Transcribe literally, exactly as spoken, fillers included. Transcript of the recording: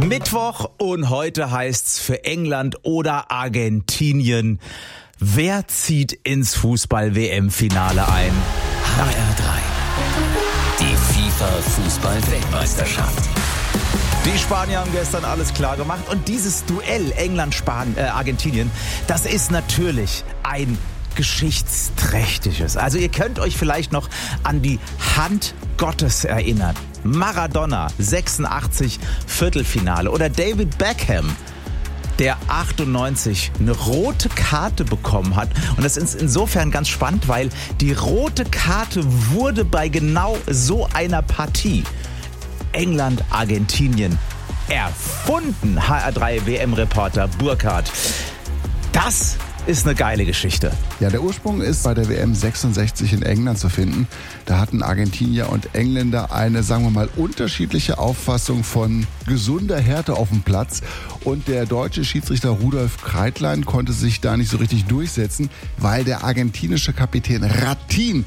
Mittwoch und heute heißt's für England oder Argentinien. Wer zieht ins Fußball-W M-Finale ein? H R drei. Die FIFA-Fußball-Weltmeisterschaft. Die Spanier haben gestern alles klar gemacht und dieses Duell England-Argentinien, äh, das ist natürlich ein geschichtsträchtiges. Also ihr könnt euch vielleicht noch an die Hand Gottes erinnern. Maradona, sechsundachtzig, Viertelfinale. Oder David Beckham, der achtundneunzig eine rote Karte bekommen hat. Und das ist insofern ganz spannend, weil die rote Karte wurde bei genau so einer Partie England, Argentinien erfunden. H R drei W M-Reporter Burkhardt. Das ist eine geile Geschichte. Ja, der Ursprung ist bei der W M sechsundsechzig in England zu finden. Da hatten Argentinier und Engländer eine, sagen wir mal, unterschiedliche Auffassung von gesunder Härte auf dem Platz. Und der deutsche Schiedsrichter Rudolf Kreitlein konnte sich da nicht so richtig durchsetzen, weil der argentinische Kapitän Ratin